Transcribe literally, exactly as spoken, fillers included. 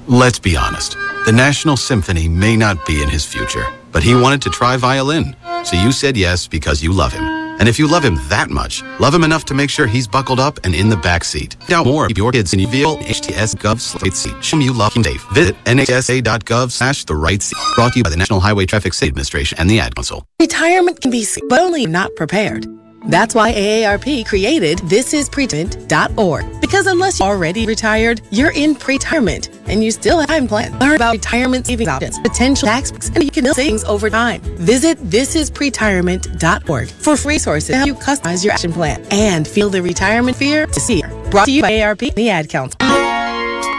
Let's be honest. The National Symphony may not be in his future, but he wanted to try violin. So you said yes because you love him. And if you love him that much, love him enough to make sure he's buckled up and in the back seat. Now more of your kids in your vehicle, H T S Gov slash seat. Show you love him safe. Visit N H S A dot gov slash the right seat. Brought to you by the National Highway Traffic Safety Administration and the Ad Council. Retirement can be sick, but only not prepared. That's why A A R P created this is pretirement dot org. Because unless you're already retired, you're in pre-retirement and you still have time plans. Learn about retirement savings options, potential tax breaks, and you can build savings over time. Visit this is pretirement dot org for free resources to help you customize your action plan and feel the retirement fear to see. Brought to you by A A R P and the Ad Council.